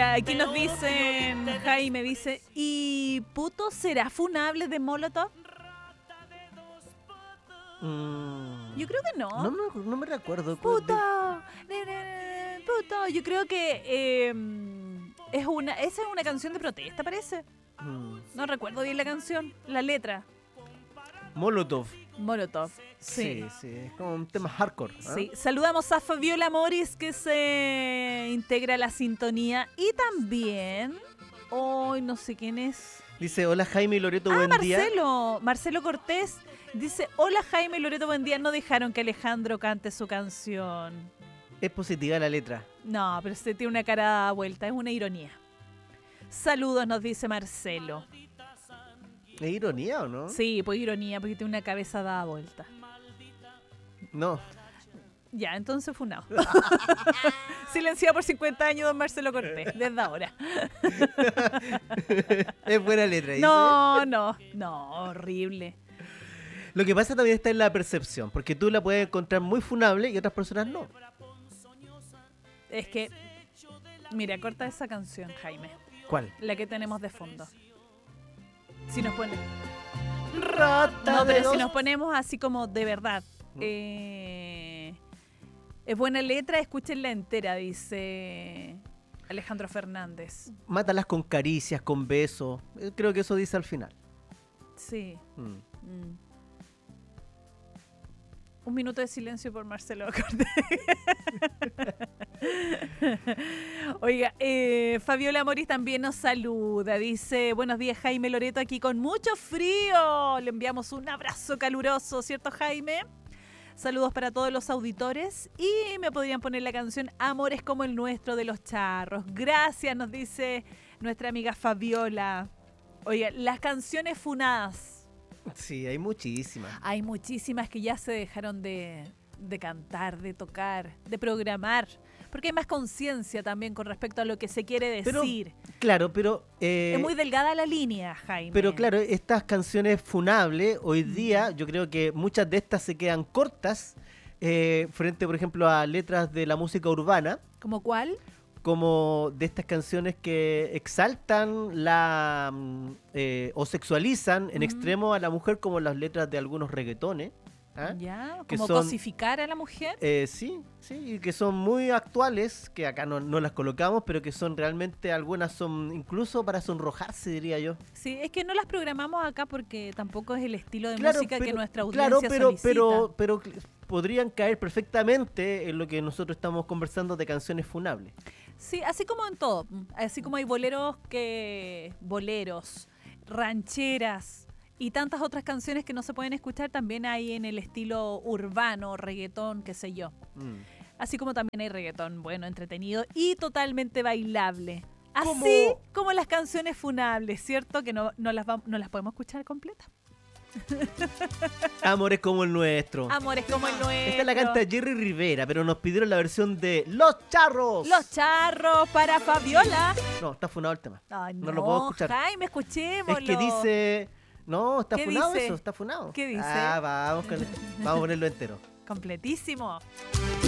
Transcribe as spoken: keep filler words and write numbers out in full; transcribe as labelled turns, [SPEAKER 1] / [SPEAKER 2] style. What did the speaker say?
[SPEAKER 1] Oiga, aquí nos dicen, Jaime dice, ¿y puto será funable de Molotov?
[SPEAKER 2] Mm,
[SPEAKER 1] Yo creo que no.
[SPEAKER 2] No, no, no me recuerdo.
[SPEAKER 1] Puto, ne, ne, ne, puto. Yo creo que eh, es una, esa es una canción de protesta, parece.
[SPEAKER 2] Mm,
[SPEAKER 1] No recuerdo bien la canción, la letra.
[SPEAKER 2] Molotov.
[SPEAKER 1] Molotov.
[SPEAKER 2] Sí.
[SPEAKER 1] Sí.
[SPEAKER 2] sí, es como un tema hardcore. ¿ah?
[SPEAKER 1] Sí, saludamos a Fabiola Moris que se integra a la sintonía y también, hoy no sé quién es.
[SPEAKER 2] Dice, hola Jaime y Loreto,
[SPEAKER 1] Ah,
[SPEAKER 2] buen día.
[SPEAKER 1] Marcelo, Marcelo Cortés dice, hola Jaime y Loreto, buen día. No dejaron que Alejandro cante su canción.
[SPEAKER 2] Es positiva la letra.
[SPEAKER 1] No, pero se tiene una cara dada vuelta, es una ironía. Saludos, nos dice Marcelo.
[SPEAKER 2] ¿Es ironía o no?
[SPEAKER 1] Sí, pues ironía, porque tiene una cabeza dada vuelta.
[SPEAKER 2] No.
[SPEAKER 1] Ya, entonces funado. Silenciado por cincuenta años don Marcelo Cortés, desde ahora.
[SPEAKER 2] Es buena letra. ¿dice?
[SPEAKER 1] No, no, no, horrible.
[SPEAKER 2] Lo que pasa también está en la percepción, porque tú la puedes encontrar muy funable y otras personas no.
[SPEAKER 1] Es que, mira, corta esa canción, Jaime.
[SPEAKER 2] ¿Cuál?
[SPEAKER 1] La que tenemos de fondo. Si nos pone...
[SPEAKER 2] Rata
[SPEAKER 1] No,
[SPEAKER 2] de
[SPEAKER 1] pero si
[SPEAKER 2] dos-
[SPEAKER 1] nos ponemos así como de verdad. Eh, es buena letra, escúchenla entera, dice Alejandro Fernández.
[SPEAKER 2] Mátalas con caricias, con besos. Eh, Creo que eso dice al final.
[SPEAKER 1] Sí.
[SPEAKER 2] Mm.
[SPEAKER 1] Mm. Un minuto de silencio por Marcelo Cortés. Oiga, eh, Fabiola Moris también nos saluda. Dice, buenos días Jaime Loreto, aquí con mucho frío. Le enviamos un abrazo caluroso, ¿cierto Jaime? Saludos para todos los auditores. Y me podrían poner la canción Amores como el nuestro de Los Charros. Gracias, nos dice nuestra amiga Fabiola. Oiga, las canciones funadas.
[SPEAKER 2] Sí, hay muchísimas.
[SPEAKER 1] Hay muchísimas que ya se dejaron de, de cantar, de tocar, de programar, porque hay más conciencia también con respecto a lo que se quiere
[SPEAKER 2] Pero,
[SPEAKER 1] decir.
[SPEAKER 2] Claro, pero... eh,
[SPEAKER 1] Es muy delgada la línea, Jaime.
[SPEAKER 2] Pero claro, estas canciones funables, hoy día yo creo que muchas de estas se quedan cortas eh, frente, por ejemplo, a letras de la música urbana,
[SPEAKER 1] ¿Como cuál?
[SPEAKER 2] como de estas canciones que exaltan la mm, eh, o sexualizan en
[SPEAKER 1] Mm.
[SPEAKER 2] extremo a la mujer, como las letras de algunos reggaetones. ¿ah?
[SPEAKER 1] ¿Ya?
[SPEAKER 2] Que
[SPEAKER 1] ¿Como
[SPEAKER 2] son-
[SPEAKER 1] cosificar a la mujer?
[SPEAKER 2] Eh, sí, sí, y que son muy actuales, que acá no, no las colocamos, pero que son realmente, algunas son incluso para sonrojarse, diría yo.
[SPEAKER 1] Sí, es que no las programamos acá porque tampoco es el estilo de
[SPEAKER 2] Claro,
[SPEAKER 1] música que
[SPEAKER 2] pero-
[SPEAKER 1] nuestra audiencia
[SPEAKER 2] Claro, pero,
[SPEAKER 1] solicita.
[SPEAKER 2] pero, pero cl- podrían caer perfectamente en lo que nosotros estamos conversando de canciones funables.
[SPEAKER 1] Sí, así como en todo. Así como hay boleros que... Boleros, rancheras y tantas otras canciones que no se pueden escuchar, también hay en el estilo urbano, reggaetón, qué sé yo.
[SPEAKER 2] Mm.
[SPEAKER 1] Así como también hay reggaetón, bueno, entretenido y totalmente bailable. Así
[SPEAKER 2] ¿Cómo?
[SPEAKER 1] como las canciones funables, ¿cierto? Que no, no, las, vam- no las podemos escuchar completas.
[SPEAKER 2] Amores como el nuestro.
[SPEAKER 1] Amores como el nuestro.
[SPEAKER 2] Esta la canta Jerry Rivera, pero nos pidieron la versión de Los Charros.
[SPEAKER 1] Los Charros para Fabiola.
[SPEAKER 2] No, está funado el tema.
[SPEAKER 1] Ay, no,
[SPEAKER 2] No lo puedo escuchar.
[SPEAKER 1] Jaime, escuchémoslo.
[SPEAKER 2] Es que dice... No, está
[SPEAKER 1] ¿Qué
[SPEAKER 2] funado
[SPEAKER 1] dice?
[SPEAKER 2] eso, está funado.
[SPEAKER 1] ¿Qué dice?
[SPEAKER 2] Ah, vamos, con- vamos a ponerlo entero.
[SPEAKER 1] Completísimo.